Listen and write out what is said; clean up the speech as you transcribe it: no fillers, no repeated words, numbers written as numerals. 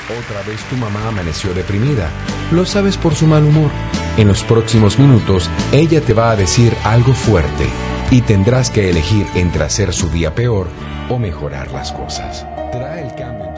Otra vez tu mamá amaneció deprimida. Lo sabes por su mal humor. En los próximos minutos, ella te va a decir algo fuerte y tendrás que elegir entre hacer su día peor o mejorar las cosas. Trae el cambio en tu